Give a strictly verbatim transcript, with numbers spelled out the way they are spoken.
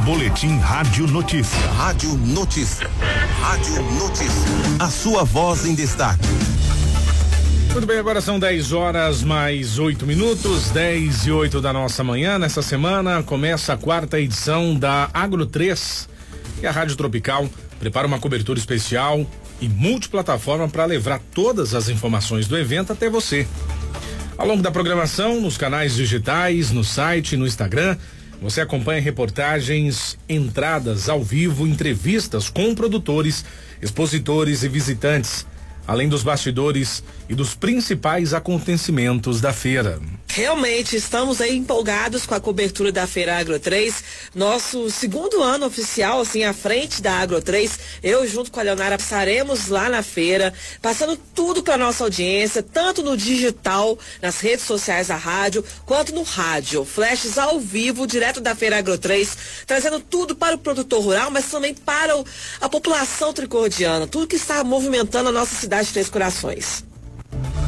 Boletim Rádio Notícia. Rádio Notícia. Rádio Notícia. A sua voz em destaque. Muito bem, agora são dez horas mais oito minutos, dez e oito da nossa manhã. Nessa semana começa a quarta edição da Agro três, e a Rádio Tropical prepara uma cobertura especial e multiplataforma para levar todas as informações do evento até você. Ao longo da programação, nos canais digitais, no site, no Instagram, você acompanha reportagens, entradas ao vivo, entrevistas com produtores, expositores e visitantes, além dos bastidores e dos principais acontecimentos da feira. Realmente, estamos aí empolgados com a cobertura da Feira Agro três, nosso segundo ano oficial, assim, à frente da Agro três. Eu, junto com a Leonara, passaremos lá na feira, passando tudo para nossa audiência, tanto no digital, nas redes sociais da rádio, quanto no rádio. Flashes ao vivo, direto da Feira Agro três, trazendo tudo para o produtor rural, mas também para o, a população tricordiana, tudo que está movimentando a nossa cidade de Três Corações.